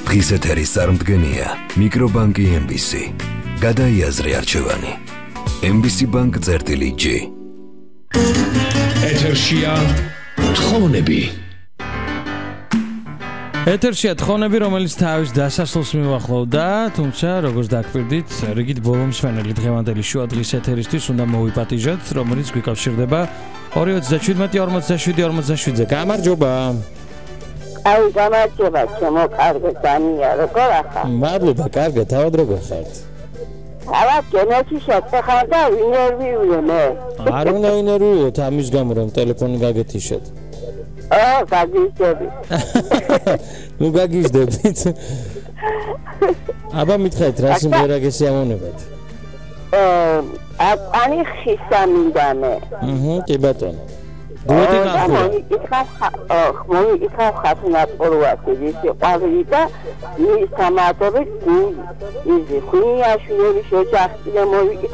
დღის ეთერის წარმდგენია მიკრობანკი MBC. გადაიაზრე არჩევანი. MBC bank-G. ეთერშია თხოვნები. ეთერშია თხოვნები, რომელიც თავის დასასრულს მივახლოვდა, თუმცა როგორც დაგვირდით, რიგით ბოლო მსმენელი დღევანდელი შუა დღის ეთერისთვის უნდა მოვიპატიჟოთ, რომელიც გვიკავშირდება 237-47-47-ზე. გამარჯობა. აი, გამარჯობა, ჩემო კარგო დანია, როგორ ახლა? მადლობა, კარგად, თავად როგორ ხართ? თავად გენოში შეხარ და ვინერვიულე მე. არ უნდა ვინერვიულოთ ამის გამო, რომ ტელეფონი გაგეთიშეთ. გაგიჟდებით. ნუ გაგიჟდებით. აბა მითხეთ, რა სიმღერა გესიამოვნებათ? ანი ხისა მინდამე. კი ბატონო. დუეტი გახურა. მოიკითხავ ხათუნა პორვასი ვისი ყვავილი და ის სამატები ის ხუიაშვილის ოჯახი მოიკითხავ